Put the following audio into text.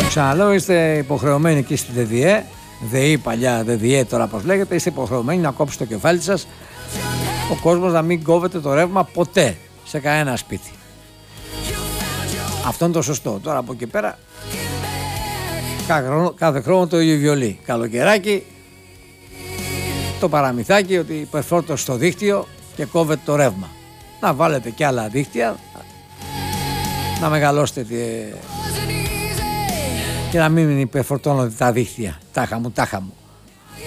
Ξαναλέω, είστε υποχρεωμένοι εκεί στη ΔΔΕ, ΔΕΗ παλιά, ΔΔΕ τώρα πώς λέγεται, είστε υποχρεωμένοι να κόψετε το κεφάλι σας, ο κόσμος να μην κόβεται το ρεύμα ποτέ σε κανένα σπίτι. Αυτό είναι το σωστό. Τώρα από εκεί πέρα κάθε χρόνο το ίδιο βιολί. Καλοκαιράκι το παραμυθάκι ότι υπερφόρτωση στο δίκτυο και κόβεται το ρεύμα. Να βάλετε και άλλα δίκτυα, να μεγαλώσετε και να μην υπερφορτώνονται τα δίκτυα. Τάχα μου.